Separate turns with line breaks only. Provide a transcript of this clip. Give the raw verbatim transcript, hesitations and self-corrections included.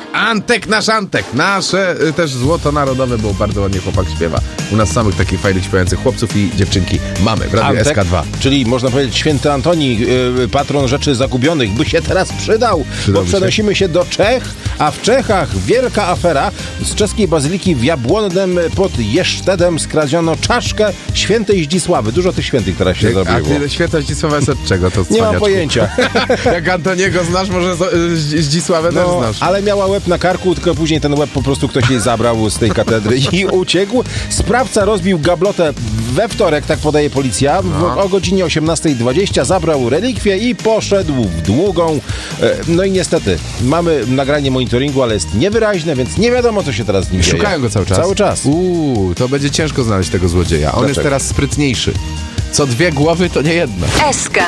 Antek, nasz Antek. Nasze y, też złoto narodowe, bo bardzo ładnie chłopak śpiewa. U nas samych takich fajnych śpiewających chłopców i dziewczynki mamy w Radiu
Antek,
S K dwa.
czyli można powiedzieć święty Antoni, yy, patron rzeczy zagubionych, by się teraz przydał,
Przydałby
bo przenosimy się. się do Czech, a w Czechach wielka afera. Z czeskiej bazyliki w Jabłonnem pod Jesztedem skradziono czaszkę świętej Zdzisławy. Dużo tych świętych teraz się
A
zrobiło.
ty święta Zdzisława jest od czego? To
Nie mam
cwaniaczku?
pojęcia.
Jak Antoniego znasz, może z- z- Zdzisławę też
No,
znasz.
ale miała łeb na karku, tylko później ten łeb po prostu ktoś jej zabrał z tej katedry i uciekł. Sprawca rozbił gablotę we wtorek, tak podaje policja. W,
No.
o godzinie osiemnastej dwadzieścia zabrał relikwie i poszedł w długą. E, No i niestety, mamy nagranie monitoringu, ale jest niewyraźne, więc nie wiadomo, co się teraz z nim dzieje.
Szukają go cały czas.
Cały czas.
Uuu, to będzie ciężko znaleźć tego złodzieja. On
Dlaczego?
jest teraz sprytniejszy. Co dwie głowy, to nie jedna.
S K